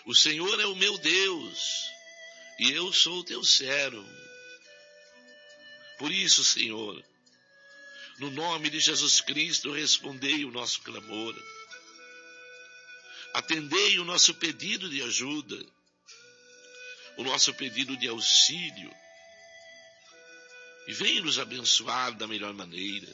O Senhor é o meu Deus, e eu sou o teu servo. Por isso, Senhor, no nome de Jesus Cristo, respondei o nosso clamor. Atendei o nosso pedido de ajuda, o nosso pedido de auxílio, e venha nos abençoar da melhor maneira.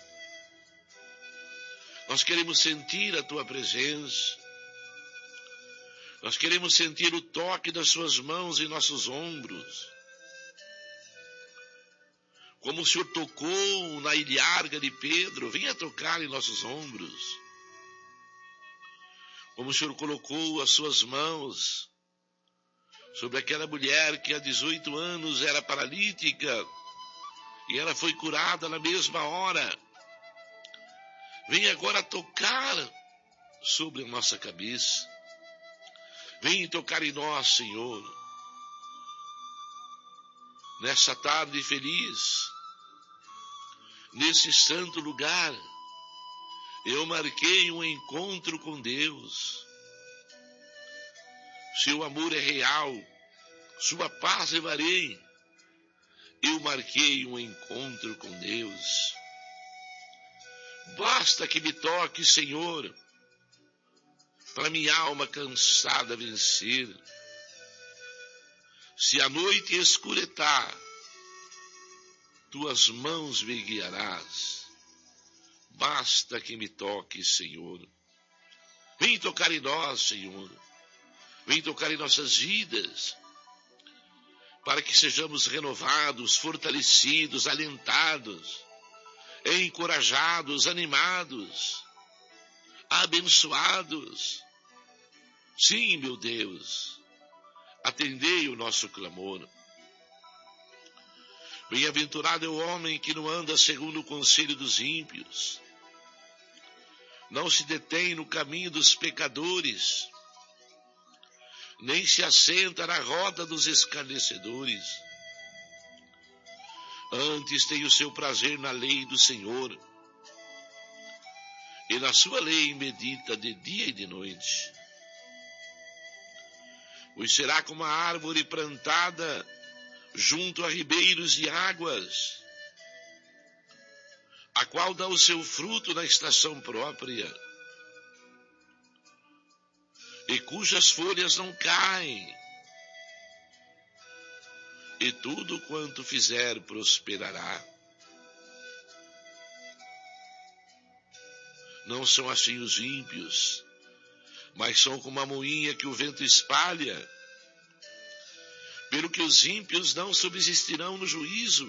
Nós queremos sentir a tua presença, nós queremos sentir o toque das suas mãos em nossos ombros, como o Senhor tocou na ilharga de Pedro, venha tocar em nossos ombros. Como o Senhor colocou as suas mãos sobre aquela mulher que há 18 anos era paralítica e ela foi curada na mesma hora. Venha agora tocar sobre a nossa cabeça. Venha tocar em nós, Senhor. Nessa tarde feliz, nesse santo lugar, eu marquei um encontro com Deus. Seu amor é real, sua paz levarei. Eu marquei um encontro com Deus. Basta que me toque, Senhor, para minha alma cansada vencer. Se a noite escuretar, tuas mãos me guiarás. Basta que me toque, Senhor. Vem tocar em nós, Senhor. Vem tocar em nossas vidas, para que sejamos renovados, fortalecidos, alentados, encorajados, animados, abençoados. Sim, meu Deus, atendei o nosso clamor. Bem-aventurado é o homem que não anda segundo o conselho dos ímpios, não se detém no caminho dos pecadores, nem se assenta na roda dos escarnecedores. Antes tem o seu prazer na lei do Senhor, e na sua lei medita de dia e de noite. Pois será como a árvore plantada junto a ribeiros de águas, a qual dá o seu fruto na estação própria, e cujas folhas não caem, e tudo quanto fizer prosperará. Não são assim os ímpios, mas são como a moinha que o vento espalha. Pelo que os ímpios não subsistirão no juízo,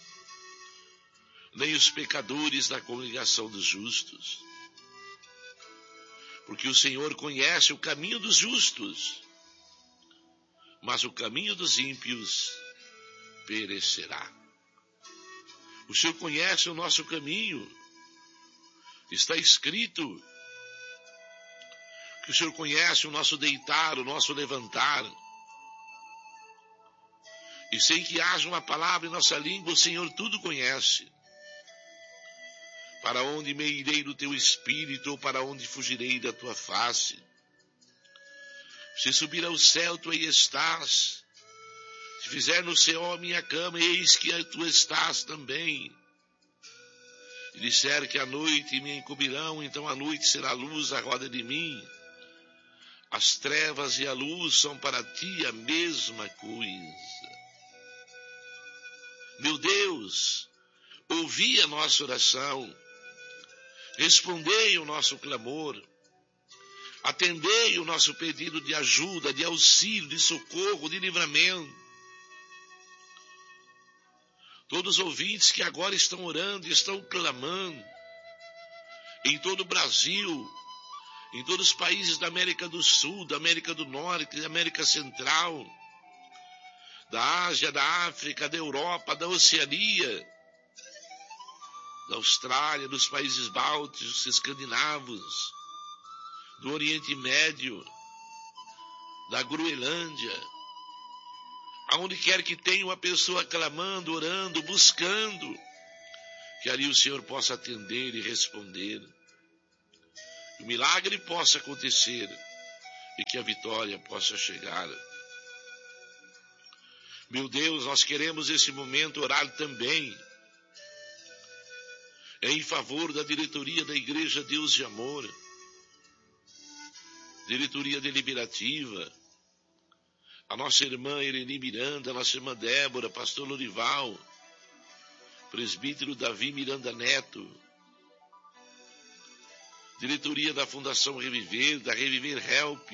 nem os pecadores na congregação dos justos. Porque o Senhor conhece o caminho dos justos, mas o caminho dos ímpios perecerá. O Senhor conhece o nosso caminho. Está escrito que o Senhor conhece o nosso deitar, o nosso levantar. E sem que haja uma palavra em nossa língua, o Senhor tudo conhece. Para onde me irei do teu espírito, ou para onde fugirei da tua face? Se subir ao céu, tu aí estás. Se fizer no céu a minha cama, eis que tu estás também. E disser que a noite me encobrirão, então a noite será luz à roda de mim. As trevas e a luz são para ti a mesma coisa. Meu Deus, ouvi a nossa oração, respondei o nosso clamor, atendei o nosso pedido de ajuda, de auxílio, de socorro, de livramento. Todos os ouvintes que agora estão orando, estão clamando, em todo o Brasil, em todos os países da América do Sul, da América do Norte, da América Central, da Ásia, da África, da Europa, da Oceania, da Austrália, dos países bálticos, escandinavos, do Oriente Médio, da Groenlândia, aonde quer que tenha uma pessoa clamando, orando, buscando, que ali o Senhor possa atender e responder, que o milagre possa acontecer, e que a vitória possa chegar. Meu Deus, nós queremos nesse momento orar também em favor da diretoria da Igreja Deus de Amor, diretoria deliberativa, a nossa irmã Irene Miranda, a nossa irmã Débora, pastor Lorival, presbítero Davi Miranda Neto, diretoria da Fundação Reviver, da Reviver Help.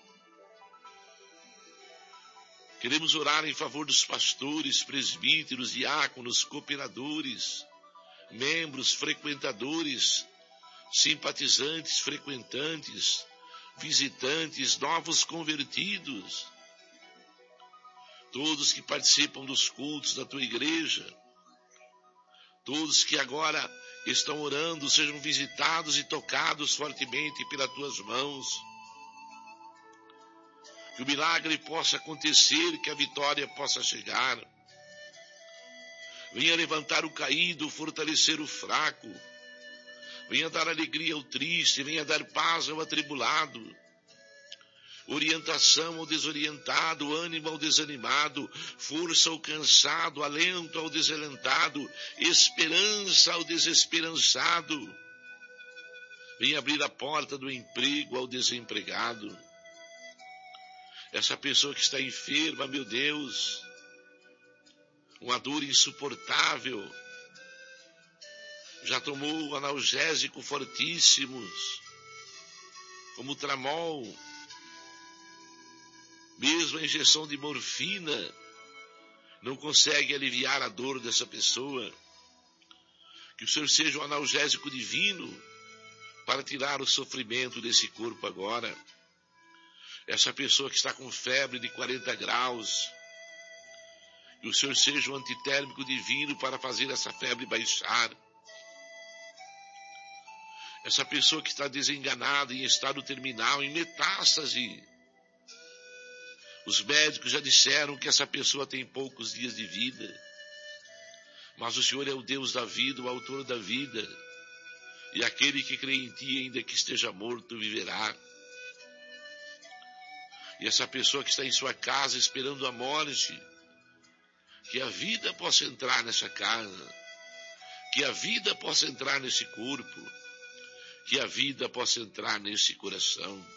Queremos orar em favor dos pastores, presbíteros, diáconos, cooperadores, membros, frequentadores, simpatizantes, frequentantes, visitantes, novos convertidos, todos que participam dos cultos da tua igreja, todos que agora estão orando, sejam visitados e tocados fortemente pelas tuas mãos. Que o milagre possa acontecer, que a vitória possa chegar. Venha levantar o caído, fortalecer o fraco. Venha dar alegria ao triste, venha dar paz ao atribulado. Orientação ao desorientado, ânimo ao desanimado, força ao cansado, alento ao desalentado, esperança ao desesperançado. Venha abrir a porta do emprego ao desempregado. Essa pessoa que está enferma, meu Deus, uma dor insuportável, já tomou analgésico fortíssimos, como o tramol, mesmo a injeção de morfina, não consegue aliviar a dor dessa pessoa. Que o Senhor seja um analgésico divino para tirar o sofrimento desse corpo agora. Essa pessoa que está com febre de 40 graus, que o Senhor seja um antitérmico divino para fazer essa febre baixar. Essa pessoa que está desenganada em estado terminal, em metástase. Os médicos já disseram que essa pessoa tem poucos dias de vida. Mas o Senhor é o Deus da vida, o autor da vida. E aquele que crê em ti, ainda que esteja morto, viverá. E essa pessoa que está em sua casa esperando a morte, que a vida possa entrar nessa casa, que a vida possa entrar nesse corpo, que a vida possa entrar nesse coração.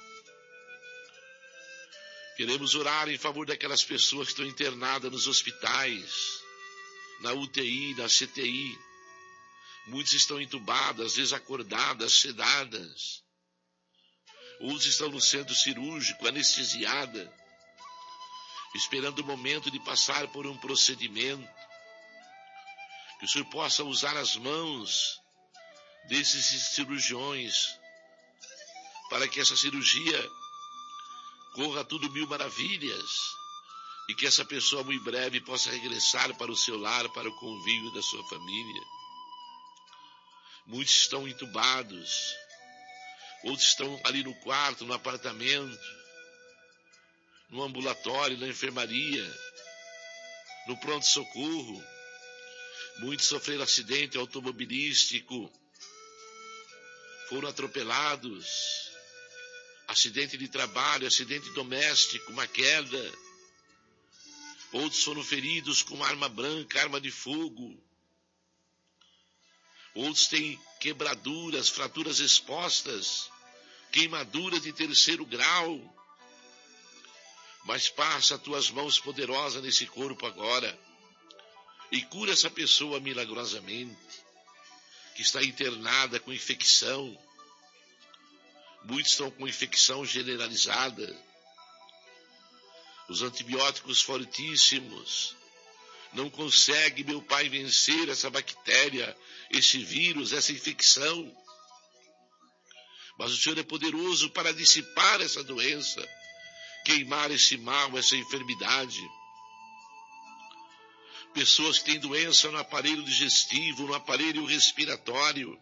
Queremos orar em favor daquelas pessoas que estão internadas nos hospitais, na UTI, na CTI. Muitos estão entubados, desacordadas, sedadas. Outros estão no centro cirúrgico, anestesiada, esperando o momento de passar por um procedimento. Que o Senhor possa usar as mãos desses cirurgiões para que essa cirurgia corra tudo 1000 maravilhas e que essa pessoa muito breve possa regressar para o seu lar, para o convívio da sua família. Muitos estão entubados. Outros estão ali no quarto, no apartamento, no ambulatório, na enfermaria, no pronto-socorro. Muitos sofreram acidente automobilístico, foram atropelados, acidente de trabalho, acidente doméstico, uma queda. Outros foram feridos com arma branca, arma de fogo. Outros têm quebraduras, fraturas expostas, queimaduras de 3º grau. Mas passa as tuas mãos poderosas nesse corpo agora e cura essa pessoa milagrosamente, que está internada com infecção. Muitos estão com infecção generalizada. Os antibióticos fortíssimos não consegue, meu Pai, vencer essa bactéria, esse vírus, essa infecção. Mas o Senhor é poderoso para dissipar essa doença, queimar esse mal, essa enfermidade. Pessoas que têm doença no aparelho digestivo, no aparelho respiratório,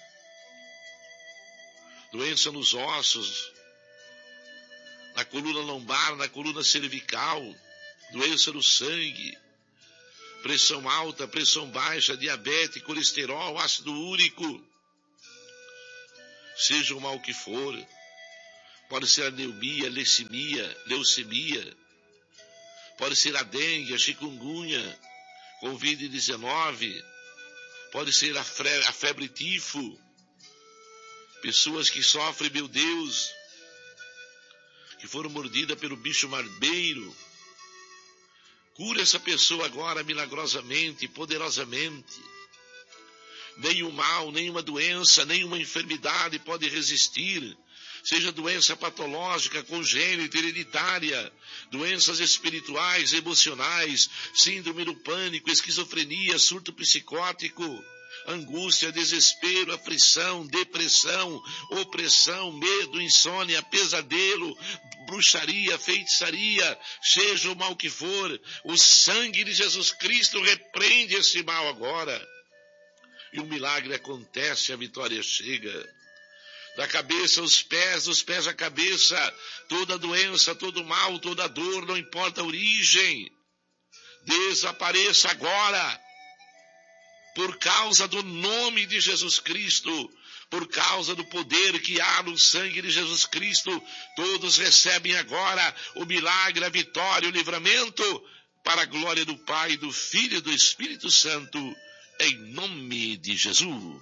doença nos ossos, na coluna lombar, na coluna cervical, doença no sangue, pressão alta, pressão baixa, diabetes, colesterol, ácido úrico, seja o mal que for, pode ser a anemia, leucemia, pode ser a dengue, a chikungunya, Covid-19, pode ser a febre tifo, pessoas que sofrem, meu Deus, que foram mordidas pelo bicho marbeiro. Cura essa pessoa agora milagrosamente, poderosamente. Nenhum mal, nenhuma doença, nenhuma enfermidade pode resistir. Seja doença patológica, congênita, hereditária, doenças espirituais, emocionais, síndrome do pânico, esquizofrenia, surto psicótico, angústia, desespero, aflição, depressão, opressão, medo, insônia, pesadelo, bruxaria, feitiçaria, seja o mal que for, o sangue de Jesus Cristo repreende esse mal agora. E o milagre acontece, a vitória chega. Da cabeça aos pés, dos pés à cabeça, toda doença, todo mal, toda dor, não importa a origem, desapareça agora, por causa do nome de Jesus Cristo, por causa do poder que há no sangue de Jesus Cristo. Todos recebem agora o milagre, a vitória, o livramento, para a glória do Pai, do Filho e do Espírito Santo, em nome de Jesus.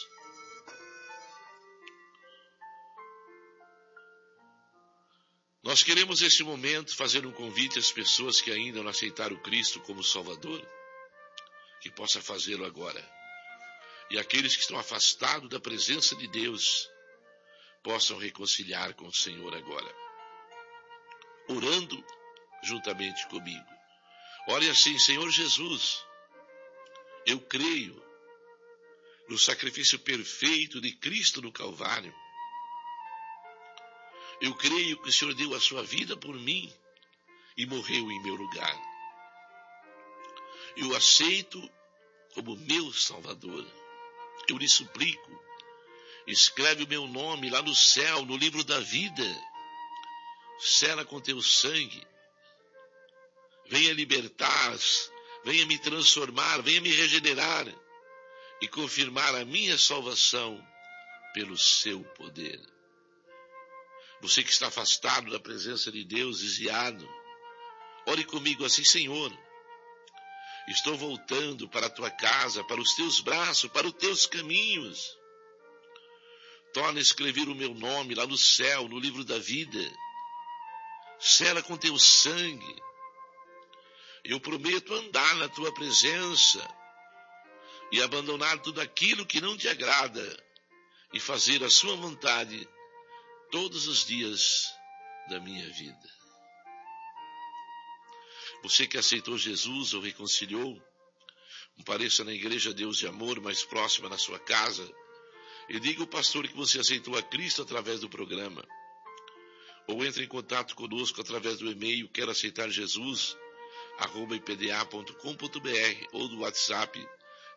Nós queremos neste momento fazer um convite às pessoas que ainda não aceitaram Cristo como Salvador, que possa fazê-lo agora. E aqueles que estão afastados da presença de Deus, possam reconciliar com o Senhor agora, orando juntamente comigo. Ore assim: Senhor Jesus, eu creio no sacrifício perfeito de Cristo no Calvário. Eu creio que o Senhor deu a sua vida por mim e morreu em meu lugar. Eu aceito como meu Salvador. Eu lhe suplico, escreve o meu nome lá no céu, no livro da vida. Sela com teu sangue. Venha libertar, venha me transformar, venha me regenerar e confirmar a minha salvação pelo seu poder. Você que está afastado da presença de Deus, desviado, ore comigo assim: Senhor, estou voltando para a tua casa, para os teus braços, para os teus caminhos. Torna a escrever o meu nome lá no céu, no livro da vida. Sela com teu sangue. Eu prometo andar na tua presença e abandonar tudo aquilo que não te agrada e fazer a sua vontade todos os dias da minha vida. Você que aceitou Jesus ou reconciliou, compareça na Igreja Deus de Amor mais próxima na sua casa e diga ao pastor que você aceitou a Cristo através do programa. Ou entre em contato conosco através do e-mail quero aceitar Jesus @ipda.com.br ou do WhatsApp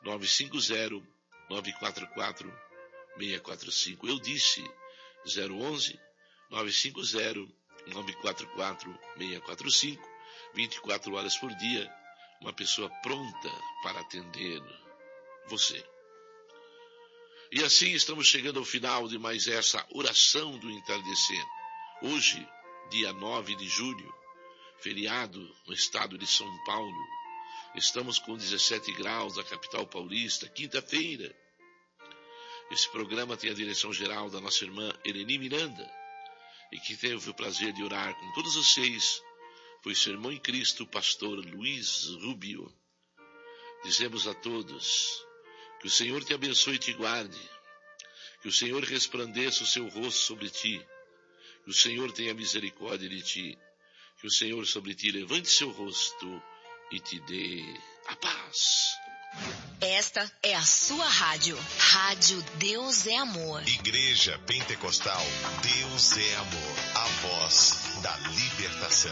950-944-645. Eu disse 011 950 944 645, 24 horas por dia, uma pessoa pronta para atender você. E assim estamos chegando ao final de mais essa oração do entardecer. Hoje, dia 9 de julho, feriado no estado de São Paulo, estamos com 17 graus na capital paulista, quinta-feira. Esse programa tem a direção geral da nossa irmã Eleni Miranda, e que teve o prazer de orar com todos vocês foi seu irmão em Cristo, pastor Luiz Rubio. Dizemos a todos que o Senhor te abençoe e te guarde, que o Senhor resplandeça o seu rosto sobre ti, que o Senhor tenha misericórdia de ti, que o Senhor sobre ti levante seu rosto e te dê a paz. Esta é a sua rádio. Rádio Deus é Amor. Igreja Pentecostal Deus é Amor. A voz da libertação.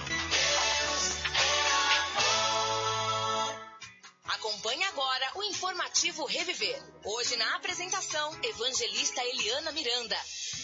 Acompanhe agora o informativo Reviver. Hoje na apresentação, evangelista Eliana Miranda.